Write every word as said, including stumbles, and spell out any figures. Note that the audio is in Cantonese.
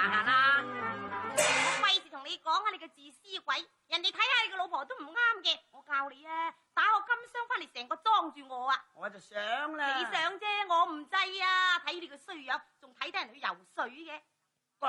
行行啦。我費事同你講啊，你個自私鬼！人哋睇下你個老婆都唔啱嘅，我教你啊，打個金箱翻嚟成個裝住我啊！ 我就想啦。 你想啫，我唔制啊！睇你個衰樣，仲睇得人去游水嘅。